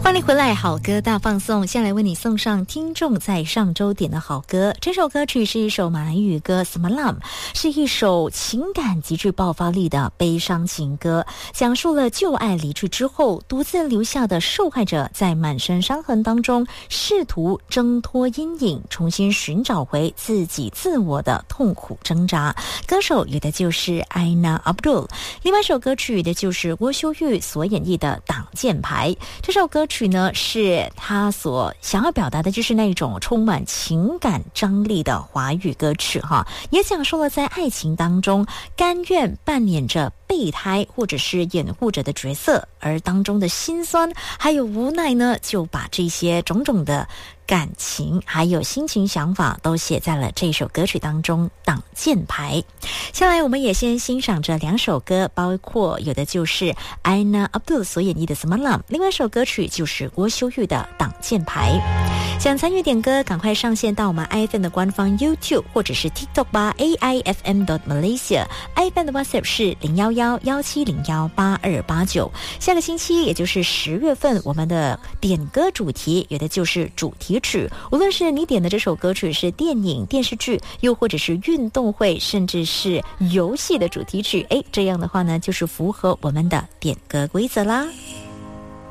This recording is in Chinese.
欢迎回来，好歌大放送，先来为你送上听众在上周点的好歌。这首歌曲是一首马来语歌 Semalam， 是一首情感极具爆发力的悲伤情歌，讲述了旧爱离去之后独自留下的受害者在满身伤痕当中试图挣脱阴影，重新寻找回自己自我的痛苦挣扎。歌手有的就是 Aina Abdul， 另外一首歌曲有的就是郭修玉所演绎的挡箭牌。这首歌曲呢，是他所想要表达的就是那种充满情感张力的华语歌曲哈，也讲述了在爱情当中甘愿扮演着备胎或者是掩护者的角色，而当中的辛酸还有无奈呢，就把这些种种的感情还有心情想法都写在了这首歌曲当中，挡箭牌。下来我们也先欣赏这两首歌，包括有的就是 Aina Abdul 所演绎的 Semalam， 另外一首歌曲就是郭修玉的挡箭牌。想参与点歌，赶快上线到我们 iFM 的官方 YouTube 或者是 TikTok 吧， AIFM.Malaysia， iFM 的 WhatsApp 是011-1701-8289。下个星期也就是10月份，我们的点歌主题有的就是主题曲，无论是你点的这首歌曲是电影、电视剧，又或者是运动会，甚至是游戏的主题曲，这样的话呢，就是符合我们的点歌规则啦。